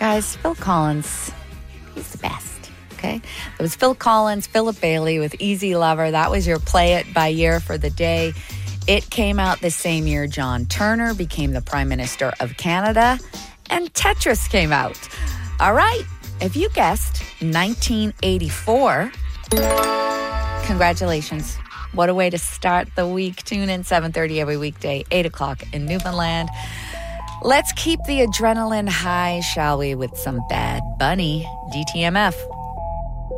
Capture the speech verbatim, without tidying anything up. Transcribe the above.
Guys, Phil Collins, he's the best, okay? It was Phil Collins, Philip Bailey with Easy Lover. That was your Play It by year for the day. It came out the same year John Turner became the Prime Minister of Canada, and Tetris came out. All right, if you guessed nineteen eighty-four, congratulations. What a way to start the week. Tune in seven thirty every weekday, eight o'clock in Newfoundland. Let's keep the adrenaline high, shall we, with some Bad Bunny, D T M F.